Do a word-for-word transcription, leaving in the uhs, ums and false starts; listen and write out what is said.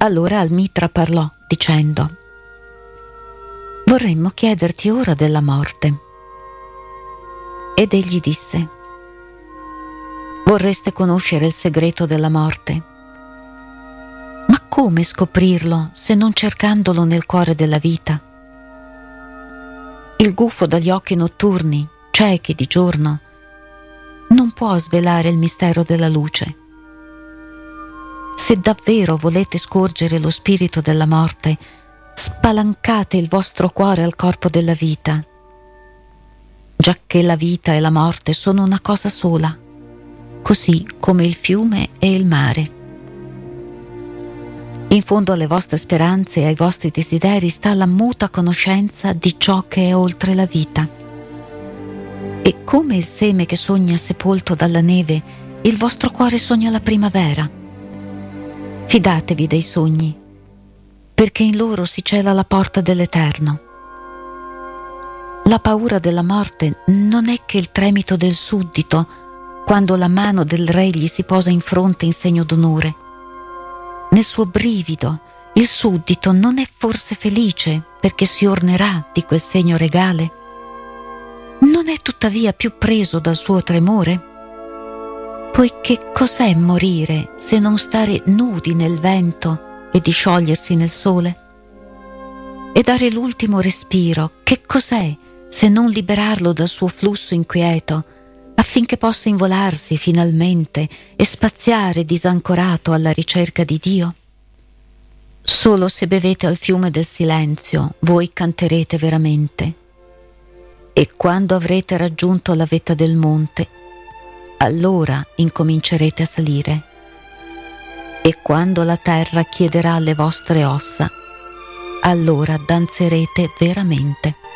Allora Almitra parlò dicendo: vorremmo chiederti ora della morte. Ed egli disse: vorreste conoscere il segreto della morte? Ma come scoprirlo se non cercandolo nel cuore della vita? Il gufo dagli occhi notturni, ciechi di giorno, non può svelare il mistero della luce. Se davvero volete scorgere lo spirito della morte, spalancate il vostro cuore al corpo della vita, giacché la vita e la morte sono una cosa sola, così come il fiume e il mare. In fondo alle vostre speranze e ai vostri desideri sta la muta conoscenza di ciò che è oltre la vita. E come il seme che sogna sepolto dalla neve, il vostro cuore sogna la primavera. Fidatevi dei sogni, perché in loro si cela la porta dell'eterno. La paura della morte non è che il tremito del suddito quando la mano del re gli si posa in fronte in segno d'onore. Nel suo brivido il suddito non è forse felice perché si ornerà di quel segno regale? Non è tuttavia più preso dal suo tremore? Poiché cos'è morire se non stare nudi nel vento e disciogliersi nel sole? E dare l'ultimo respiro, che cos'è se non liberarlo dal suo flusso inquieto, affinché possa involarsi finalmente e spaziare disancorato alla ricerca di Dio? Solo se bevete al fiume del silenzio voi canterete veramente. E quando avrete raggiunto la vetta del monte, allora incomincerete a salire. E quando la terra chiederà alle vostre ossa, allora danzerete veramente.